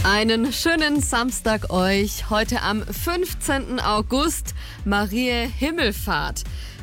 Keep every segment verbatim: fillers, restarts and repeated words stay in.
Einen schönen Samstag euch. Heute am fünfzehnten August, Mariä Himmelfahrt.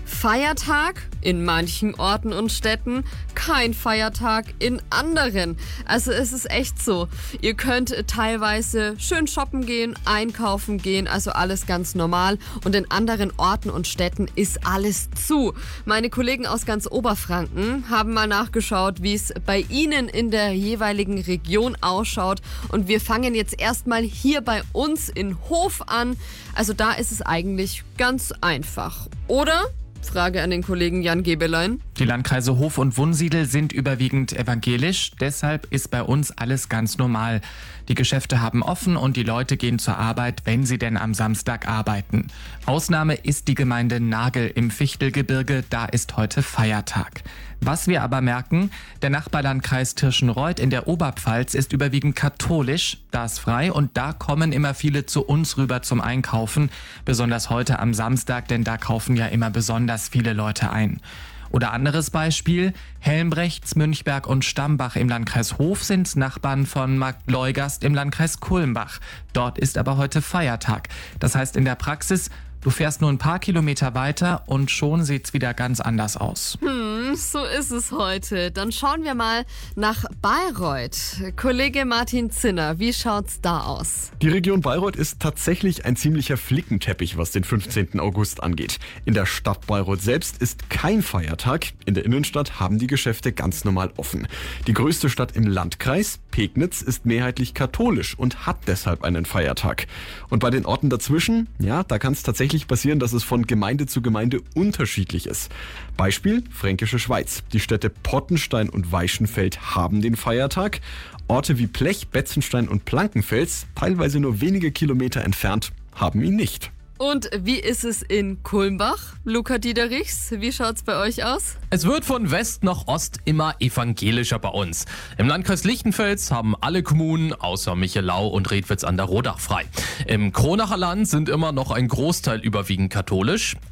Feiertag in manchen Orten und Städten, kein Feiertag in anderen. Also es ist echt so. Ihr könnt teilweise schön shoppen gehen, einkaufen gehen, also alles ganz normal. Und in anderen Orten und Städten ist alles zu. Meine Kollegen aus ganz Oberfranken haben mal nachgeschaut, wie es bei ihnen in der jeweiligen Region ausschaut. Und wir fangen jetzt erstmal hier bei uns in Hof an. Also da ist es eigentlich ganz einfach, oder? Frage an den Kollegen Jan Gebelein. Die Landkreise Hof und Wunsiedel sind überwiegend evangelisch, deshalb ist bei uns alles ganz normal. Die Geschäfte haben offen und die Leute gehen zur Arbeit, wenn sie denn am Samstag arbeiten. Ausnahme ist die Gemeinde Nagel im Fichtelgebirge, da ist heute Feiertag. Was wir aber merken, der Nachbarlandkreis Tirschenreuth in der Oberpfalz ist überwiegend katholisch, da ist frei und da kommen immer viele zu uns rüber zum Einkaufen, besonders heute am Samstag, denn da kaufen ja immer besonders viele Leute ein. Oder anderes Beispiel, Helmbrechts, Münchberg und Stambach im Landkreis Hof sind Nachbarn von Marktleugast im Landkreis Kulmbach. Dort ist aber heute Feiertag. Das heißt in der Praxis, du fährst nur ein paar Kilometer weiter und schon sieht's wieder ganz anders aus. Hm, so ist es heute. Dann schauen wir mal nach Bayreuth. Kollege Martin Zinner, wie schaut's da aus? Die Region Bayreuth ist tatsächlich ein ziemlicher Flickenteppich, was den fünfzehnten August angeht. In der Stadt Bayreuth selbst ist kein Feiertag. In der Innenstadt haben die Geschäfte ganz normal offen. Die größte Stadt im Landkreis, Pegnitz, ist mehrheitlich katholisch und hat deshalb einen Feiertag. Und bei den Orten dazwischen, ja, da kann es tatsächlich passieren, dass es von Gemeinde zu Gemeinde unterschiedlich ist. Beispiel Fränkische Schweiz. Die Städte Pottenstein und Weichenfeld haben den Feiertag. Orte wie Plech, Betzenstein und Plankenfels, teilweise nur wenige Kilometer entfernt, haben ihn nicht. Und wie ist es in Kulmbach? Luca Diederichs, wie schaut's bei euch aus? Es wird von West nach Ost immer evangelischer bei uns. Im Landkreis Lichtenfels haben alle Kommunen außer Michelau und Redwitz an der Rodach frei. Im Kronacher Land sind immer noch ein Großteil überwiegend katholisch.